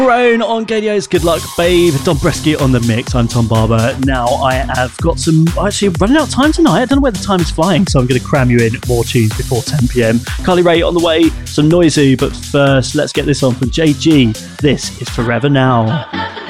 Own on Gaydios, Good Luck Babe, Don Bresky on the mix. I'm Tom Barber. Now I have got some, actually running out of time tonight. I don't know where the time is flying, so I'm going to cram you in more tunes before 10 p.m. Carly Rae on the way, some Noisy, but first let's get this on from JG. This is Forever Now.